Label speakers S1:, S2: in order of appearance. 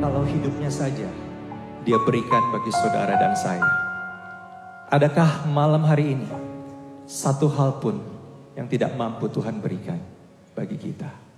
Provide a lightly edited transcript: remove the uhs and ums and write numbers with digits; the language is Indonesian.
S1: kalau hidupnya saja Dia berikan bagi saudara dan saya? Adakah malam hari ini satu hal pun yang tidak mampu Tuhan berikan bagi kita?